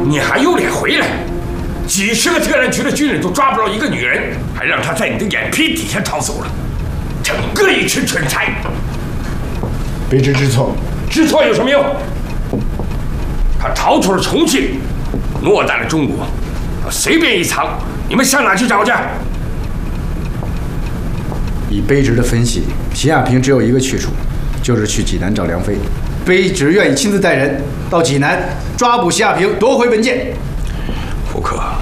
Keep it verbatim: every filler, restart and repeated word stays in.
你还有脸回来？几十个特战区的军人都抓不着一个女人，还让她在你的眼皮底下逃走了，整个一群蠢材！ 卑职知错， 知错有什么用？他逃出了重庆，偌大的中国，随便一藏，你们上哪去找去？ 以卑职的分析，习亚平只有一个去处，就是去济南找梁飞。卑职愿意亲自带人到济南抓捕习亚平，夺回文件。 胡克。